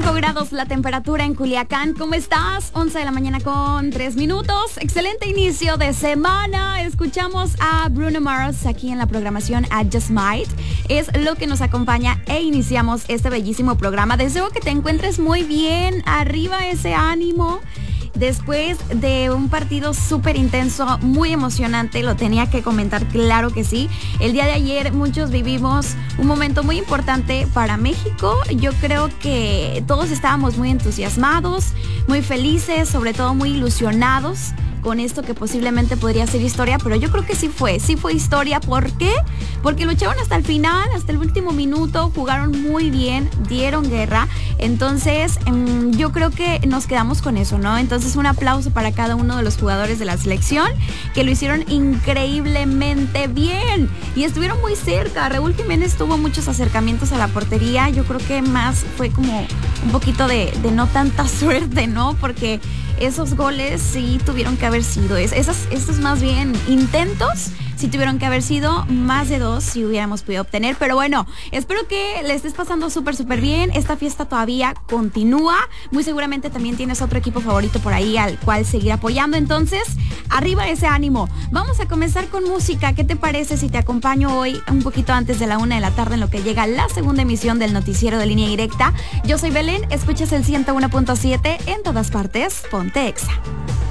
25 grados la temperatura en Culiacán. ¿Cómo estás? 11 de la mañana con 3 minutos. Excelente inicio de semana. Escuchamos a Bruno Mars aquí en la programación I Just Might. Es lo que nos acompaña e iniciamos este bellísimo programa. Deseo que te encuentres muy bien. Arriba ese ánimo. Después de un partido súper intenso, muy emocionante, lo tenía que comentar, claro que sí. El día de ayer muchos vivimos un momento muy importante para México. Yo creo que todos estábamos muy entusiasmados, muy felices, sobre todo muy ilusionados con esto que posiblemente podría ser historia, pero yo creo que sí fue historia. ¿Por qué? Porque lucharon hasta el final, hasta el último minuto, jugaron muy bien, dieron guerra. Entonces, yo creo que nos quedamos con eso, ¿no? Entonces, un aplauso para cada uno de los jugadores de la selección que lo hicieron increíblemente bien y estuvieron muy cerca. Raúl Jiménez tuvo muchos acercamientos a la portería. Yo creo que más fue como un poquito de no tanta suerte, ¿no? Porque esos goles sí tuvieron que haber sido, estos más bien intentos, sí tuvieron que haber sido más de 2 si hubiéramos podido obtener. Pero bueno, espero que le estés pasando súper bien. Esta fiesta todavía continúa. Muy seguramente también tienes otro equipo favorito por ahí al cual seguir apoyando. Entonces, arriba ese ánimo. Vamos a comenzar con música. ¿Qué te parece si te acompaño hoy un poquito antes de la 1 de la tarde en lo que llega la segunda emisión del noticiero de Línea Directa? Yo soy Belén, escuchas el 101.7 en todas partes. Ponte Exa.